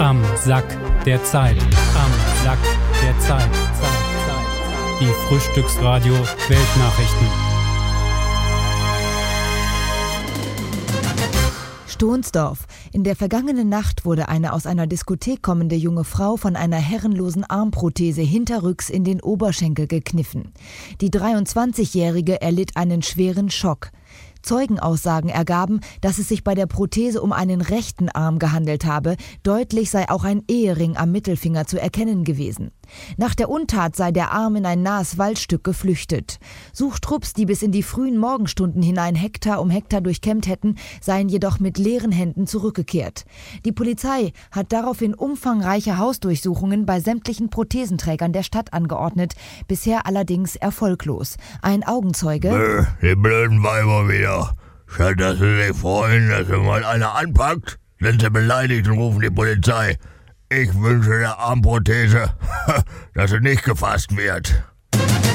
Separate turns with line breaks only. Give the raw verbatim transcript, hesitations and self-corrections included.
Am Sack der Zeit. Am Sack der Zeit. Zeit, Zeit. Die Frühstücksradio Weltnachrichten.
Stonsdorf. In der vergangenen Nacht wurde eine aus einer Diskothek kommende junge Frau von einer herrenlosen Armprothese hinterrücks in den Oberschenkel gekniffen. Die dreiundzwanzigjährige erlitt einen schweren Schock. Zeugenaussagen ergaben, dass es sich bei der Prothese um einen rechten Arm gehandelt habe. Deutlich sei auch ein Ehering am Mittelfinger zu erkennen gewesen. Nach der Untat sei der Arm in ein nahes Waldstück geflüchtet. Suchtrupps, die bis in die frühen Morgenstunden hinein Hektar um Hektar durchkämmt hätten, seien jedoch mit leeren Händen zurückgekehrt. Die Polizei hat daraufhin umfangreiche Hausdurchsuchungen bei sämtlichen Prothesenträgern der Stadt angeordnet, bisher allerdings erfolglos. Ein Augenzeuge:
Bäh, die blöden Weiber wieder. Statt dass sie sich freuen, dass sie mal einer anpackt, sind sie beleidigt und rufen die Polizei. Ich wünsche der Armprothese, dass sie nicht gefasst wird.